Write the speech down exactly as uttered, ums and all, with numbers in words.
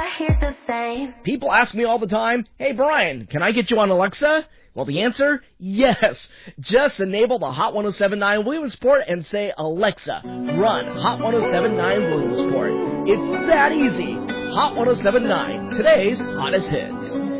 hear the same. People ask me all the time, hey Brian, can I get you on Alexa? Well, the answer, yes. Just enable the Hot ten seventy-nine Williamsport and say, Alexa, run Hot ten seventy-nine Williamsport. It's that easy. Hot ten seventy-nine, today's hottest hits.